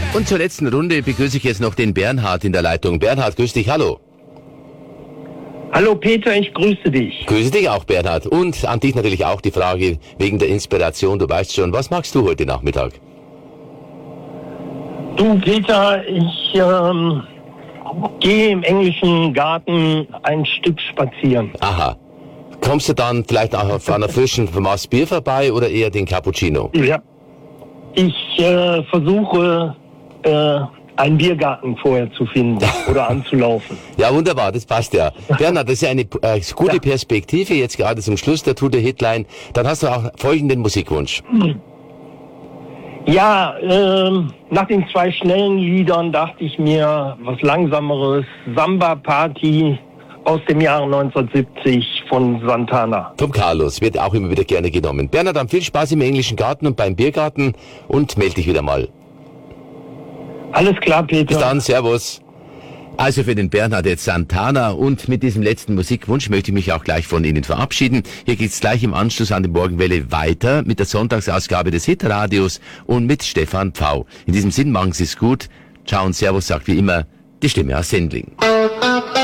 Und zur letzten Runde begrüße ich jetzt noch den Bernhard in der Leitung. Bernhard, grüß dich, hallo. Hallo Peter, ich grüße dich. Grüße dich auch, Bernhard. Und an dich natürlich auch die Frage wegen der Inspiration. Du weißt schon, was magst du heute Nachmittag? Du Peter, ich gehe im englischen Garten ein Stück spazieren. Aha. Kommst du dann vielleicht auch auf einer frischen Maß Bier vorbei oder eher den Cappuccino? Ja. Ich versuche einen Biergarten vorher zu finden oder anzulaufen. Ja, wunderbar, das passt ja. Bernhard, das ist ja eine gute Perspektive, jetzt gerade zum Schluss der Tour de Hitline. Dann hast du auch folgenden Musikwunsch. Ja, nach den 2 schnellen Liedern dachte ich mir, was Langsameres, Samba Party aus dem Jahre 1970 von Santana. Vom Carlos, wird auch immer wieder gerne genommen. Bernhard, dann viel Spaß im englischen Garten und beim Biergarten und melde dich wieder mal. Alles klar, Peter. Bis dann, servus. Also für den Bernhard jetzt Santana und mit diesem letzten Musikwunsch möchte ich mich auch gleich von Ihnen verabschieden. Hier geht's gleich im Anschluss an die Morgenwelle weiter mit der Sonntagsausgabe des Hitradios und mit Stefan Pfau. In diesem Sinn, machen Sie es gut. Ciao und Servus, sagt wie immer die Stimme aus Sendling.